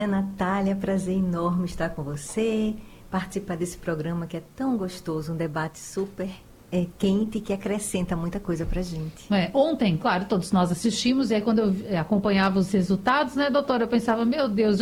Natália, prazer enorme estar com você, participar desse programa que é tão gostoso, um debate super quente que acrescenta muita coisa pra gente. Ontem, claro, todos nós assistimos, e aí quando eu acompanhava os resultados, né, doutora, eu pensava, meu Deus,